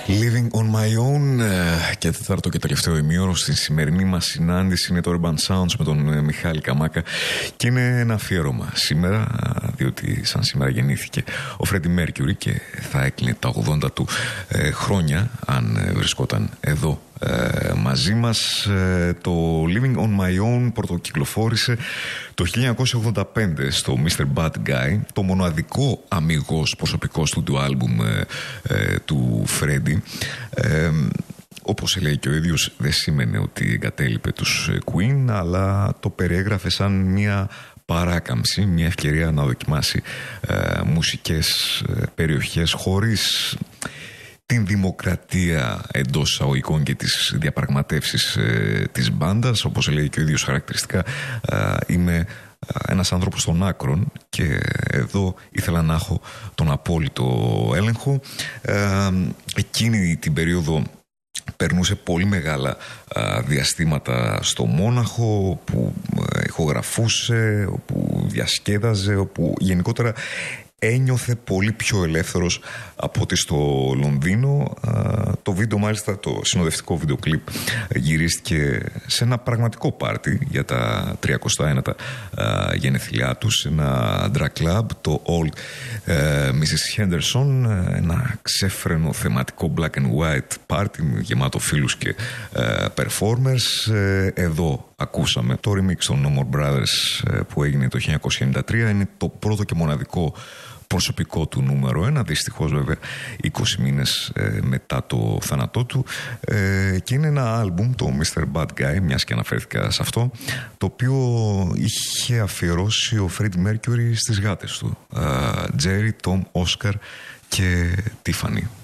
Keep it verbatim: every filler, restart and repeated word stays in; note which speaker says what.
Speaker 1: Living on my own, και τέταρτο και τελευταίο ημίωρο στη σημερινή μας συνάντηση είναι το Urban Sounds με τον Μιχάλη Καμάκα και είναι ένα αφιέρωμα σήμερα, διότι σαν σήμερα γεννήθηκε ο Φρέντι Μέρκιουρι και θα έκλεινε τα ογδόντα του ε, χρόνια αν βρισκόταν εδώ ε, μαζί μας. Ε, το Living on my own πρωτοκυκλοφόρησε το χίλια εννιακόσια ογδόντα πέντε στο μίστερ Bad Guy, το μοναδικό αμιγώς προσωπικό στούντιο άλμπουμ ε, ε, του Φρέντι. Ε, όπως λέει και ο ίδιος, δεν σήμαινε ότι εγκατέλειπε τους Queen, αλλά το περιέγραφε σαν μια παράκαμψη, μια ευκαιρία να δοκιμάσει ε, μουσικές ε, περιοχές χωρίς την δημοκρατία εντός εισαγωγικών και τις διαπραγματεύσεις ε, της μπάντας. Όπως λέει και ο ίδιος χαρακτηριστικά, ε, είμαι ένας άνθρωπος των άκρων και εδώ ήθελα να έχω τον απόλυτο έλεγχο. Ε, εκείνη την περίοδο περνούσε πολύ μεγάλα α, διαστήματα στο Μόναχο, που α, ηχογραφούσε, όπου διασκέδαζε, όπου γενικότερα ένιωθε πολύ πιο ελεύθερος από ότι στο Λονδίνο. Το βίντεο, μάλιστα, το συνοδευτικό βίντεο κλιπ γυρίστηκε σε ένα πραγματικό πάρτι για τα τριακοστά ένατα γενεθλιά του, σε ένα drag club, το Old μίσις Henderson, ένα ξέφρενο θεματικό black and white πάρτι γεμάτο φίλους και performers. Εδώ ακούσαμε το remix των No More Brothers που έγινε το χίλια εννιακόσια ενενήντα τρία. Είναι το πρώτο και μοναδικό προσωπικό του νούμερο ένα, δυστυχώς βέβαια είκοσι μήνες ε, μετά το θάνατό του, ε, και είναι ένα άλμπουμ, το μίστερ Bad Guy, μιας και αναφέρθηκα σε αυτό, το οποίο είχε αφιερώσει ο Freddie Mercury στις γάτες του, Jerry, Tom, Oscar και Tiffany.